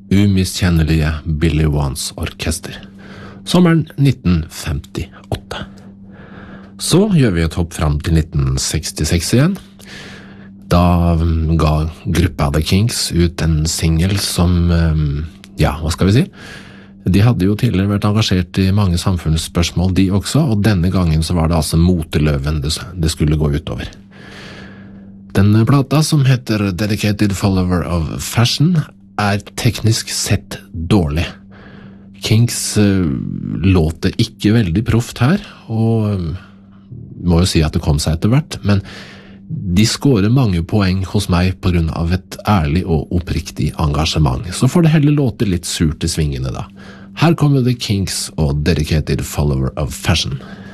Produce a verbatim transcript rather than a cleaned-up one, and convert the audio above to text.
umiskjennelige Billy Wands orkester. Sommeren nitten femtiåtte. Så gjør vi et hopp fram til nitten sekstiseks igjen. Da ga gruppa The Kinks ut en single som, ja, hva skal vi si? De hadde jo tidligere vært engasjert i mange samfunnsspørsmål, de også, og denne gangen så var det altså moteløven det, det skulle gå utover. Denne plata, som heter Dedicated Follower of Fashion, er teknisk sett dårlig. Kinks uh, låter ikke veldig proft her, og uh, må jo si at det kom seg etter hvert, men de skårer mange poeng hos meg på grunn av et ærlig og oppriktig engasjement, så får det heller låte litt surt i svingene da. Her kommer The Kinks og Dedicated Follower of Fashion.